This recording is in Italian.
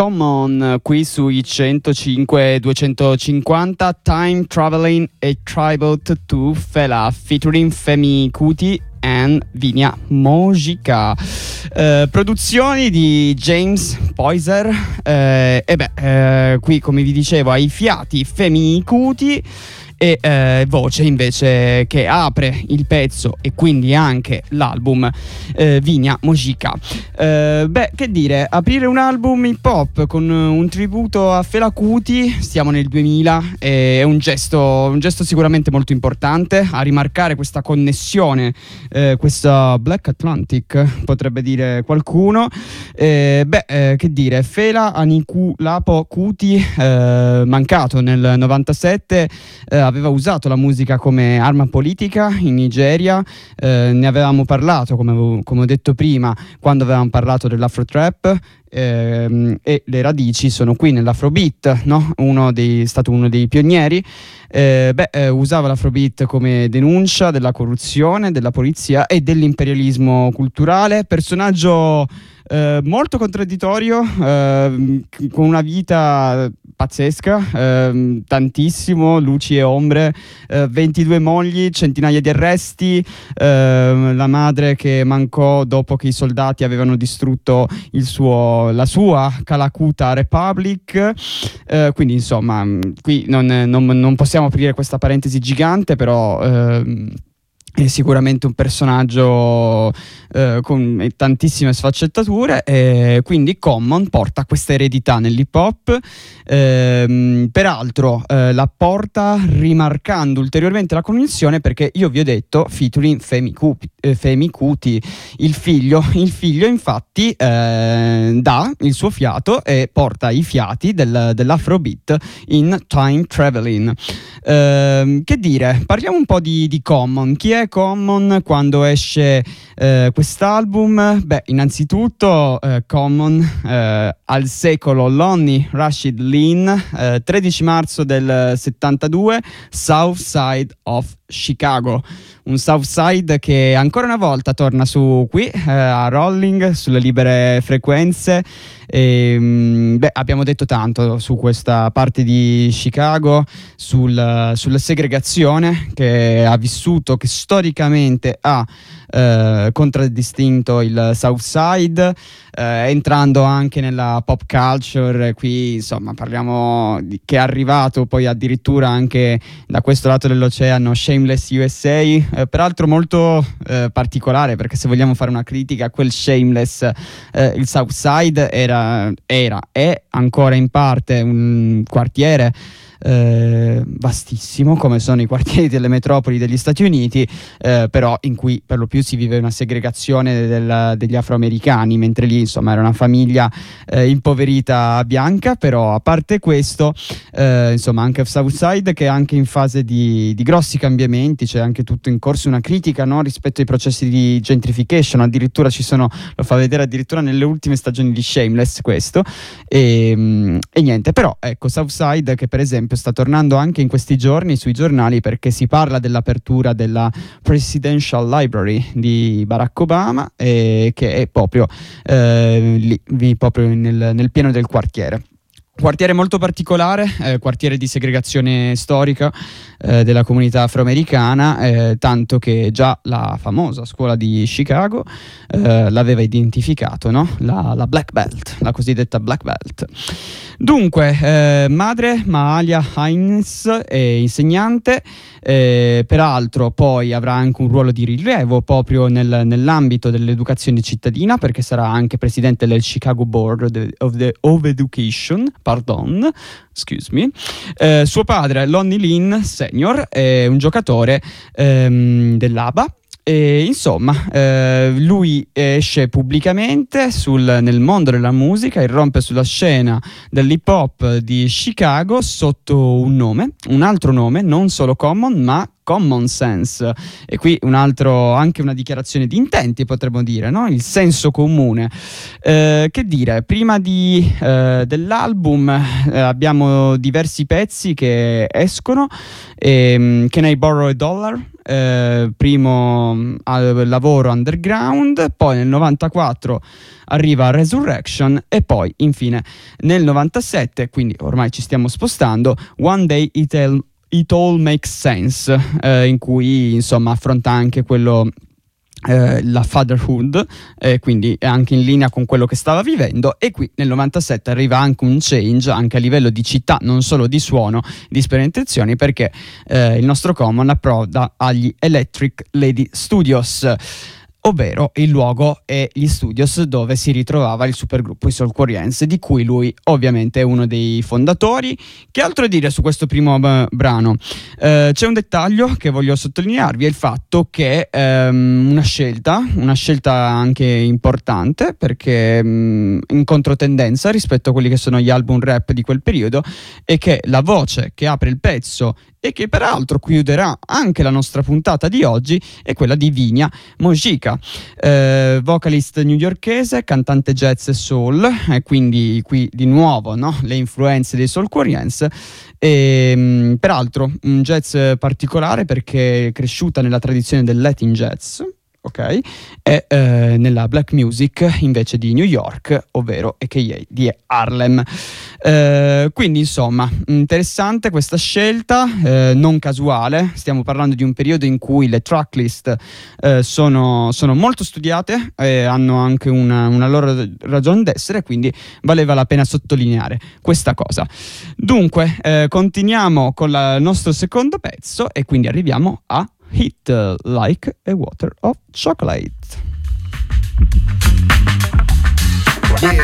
Common qui sui 105-250, Time Traveling e Tribute to Fela featuring Femi Kuti and Vinia Mojica. Produzioni di James Poyser. Qui, come vi dicevo, ai fiati Femi Kuti e voce invece che apre il pezzo e quindi anche l'album, Vinia Mojica. Che dire, aprire un album hip hop con un tributo a Fela Kuti, siamo nel 2000, è un gesto sicuramente molto importante, a rimarcare questa connessione, questa Black Atlantic potrebbe dire qualcuno. Che dire, Fela Anikulapo Kuti, mancato nel 97, aveva usato la musica come arma politica in Nigeria. Ne avevamo parlato, come ho detto prima, quando avevamo parlato dell'Afro Trap, e le radici sono qui nell'Afrobeat, no? Stato uno dei pionieri. Usava l'Afrobeat come denuncia della corruzione, della polizia e dell'imperialismo culturale. Personaggio molto contraddittorio, con una vita pazzesca, tantissimo, luci e ombre, 22 mogli, centinaia di arresti, la madre che mancò dopo che i soldati avevano distrutto la sua Kalakuta Republic. Quindi insomma, qui non possiamo aprire questa parentesi gigante, però è sicuramente un personaggio con tantissime sfaccettature, e quindi Common porta questa eredità nell'hip hop. Peraltro la porta rimarcando ulteriormente la connessione, perché io vi ho detto featuring Femi Kuti, il figlio infatti dà il suo fiato e porta i fiati dell'Afrobeat in Time Traveling. Che dire, parliamo un po' di Common. Chi è Common quando esce quest'album? Innanzitutto Common al secolo Lonnie Rashid Lynn, 13 marzo del 72, South Side of Chicago. Un Southside che ancora una volta torna su qui a Rolling, sulle libere frequenze. Abbiamo detto tanto su questa parte di Chicago, sulla segregazione che ha vissuto, che storicamente ha contraddistinto il Southside, entrando anche nella pop culture. Qui insomma parliamo che è arrivato poi addirittura anche da questo lato dell'oceano Shameless USA, peraltro molto particolare, perché se vogliamo fare una critica a quel Shameless, il Southside è ancora in parte un quartiere vastissimo, come sono i quartieri delle metropoli degli Stati Uniti, però in cui per lo più si vive una segregazione degli afroamericani, mentre lì insomma era una famiglia impoverita bianca. Però a parte questo, insomma anche Southside che è anche in fase di grossi cambiamenti, c'è anche tutto in corso una critica, no, rispetto ai processi di gentrification, addirittura lo fa vedere addirittura nelle ultime stagioni di Shameless questo, e niente. Però ecco, Southside che per esempio sta tornando anche in questi giorni sui giornali, perché si parla dell'apertura della Presidential Library di Barack Obama, che è proprio lì proprio nel pieno del quartiere. Quartiere molto particolare, quartiere di segregazione storica della comunità afroamericana, tanto che già la famosa scuola di Chicago l'aveva identificato, no? La Black Belt, la cosiddetta Black Belt. Dunque, madre Mahalia Hines è insegnante, peraltro poi avrà anche un ruolo di rilievo proprio nell'ambito dell'educazione cittadina, perché sarà anche presidente del Chicago Board of Education, excuse me. Suo padre, Lonnie Lynn Senior, è un giocatore dell'ABA. E insomma, lui esce pubblicamente nel mondo della musica, irrompe sulla scena dell'hip hop di Chicago sotto un altro nome, non solo Common, ma common sense. E qui anche una dichiarazione di intenti, potremmo dire, no? Il senso comune. Che dire, prima dell'album abbiamo diversi pezzi che escono. Can I Borrow a Dollar? Primo lavoro underground, poi nel 94 arriva Resurrection e poi infine nel 97, quindi ormai ci stiamo spostando, One Day It All Makes Sense, in cui insomma affronta anche quello, la fatherhood, quindi è anche in linea con quello che stava vivendo. E qui nel 97 arriva anche un change anche a livello di città, non solo di suono, di sperimentazioni, perché il nostro Common approda agli Electric Lady Studios, ovvero il luogo e gli studios dove si ritrovava il supergruppo I Soulquarians, di cui lui ovviamente è uno dei fondatori. Che altro dire su questo primo brano? C'è un dettaglio che voglio sottolinearvi, è il fatto che una scelta anche importante, perché in controtendenza rispetto a quelli che sono gli album rap di quel periodo, è che la voce che apre il pezzo e che peraltro chiuderà anche la nostra puntata di oggi è quella di Vinia Mojica, vocalist newyorkese, cantante jazz e soul, e quindi qui di nuovo, no? Le influenze dei Soulquarians. E peraltro un jazz particolare perché è cresciuta nella tradizione del Latin jazz, ok? E nella black music invece di New York, ovvero a.k.a. di Harlem. Quindi insomma interessante questa scelta, non casuale. Stiamo parlando di un periodo in cui le tracklist sono molto studiate e hanno anche una loro ragione d'essere, quindi valeva la pena sottolineare questa cosa. Dunque continuiamo con il nostro secondo pezzo e quindi arriviamo a Hit Like a Water of Chocolate.